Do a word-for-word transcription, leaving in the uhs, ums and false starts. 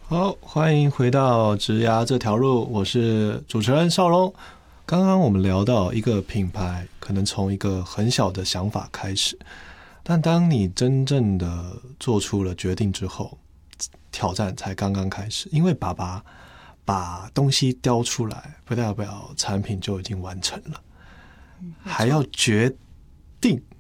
好，欢迎回到职涯这条路，我是主持人邵龙。刚刚我们聊到一个品牌可能从一个很小的想法开始，但当你真正的做出了决定之后，挑战才刚刚开始。因为爸爸把东西雕出来，不代表产品就已经完成了，还要决定